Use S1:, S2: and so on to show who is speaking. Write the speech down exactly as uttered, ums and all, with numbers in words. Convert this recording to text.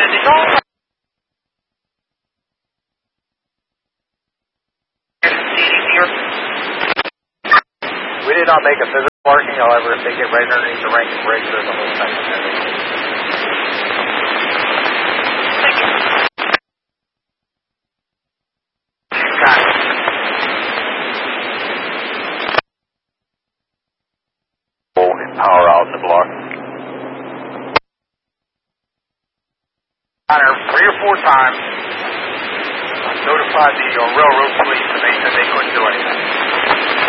S1: We did not make a physical marking, however, if they get right underneath the rank and bridge, there's a whole section there. Got it. And power out in the block. Connor, three or four times, notified the uh, railroad police and they said they couldn't do anything.